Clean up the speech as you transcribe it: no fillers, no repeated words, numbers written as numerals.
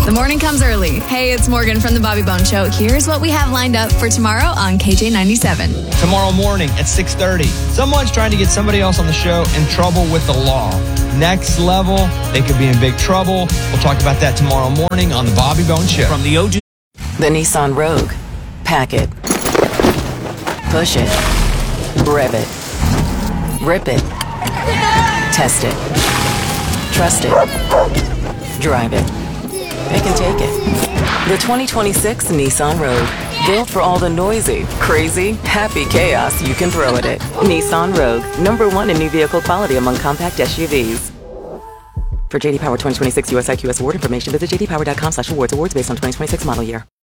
The morning comes early. Hey, it's Morgan from The Bobby Bone Show. Here's what we have lined up for tomorrow on KJ97. Tomorrow morning at 6:30, someone's trying to get somebody else on the show in trouble with the law. Next level, they could be in big trouble. We'll talk about that tomorrow morning on The Bobby Bone Show. From the OG. The Nissan Rogue. Pack it. Push it. Rev it. Rip it. Test it. Trust it. Drive it. Pick and take it. The 2026 Nissan Rogue. Built for all the noisy, crazy, happy chaos you can throw at it. Nissan Rogue. #1 in new vehicle quality among compact SUVs. For JD Power 2026 US IQS award information, visit jdpower.com/awards. Awards based on 2026 model year.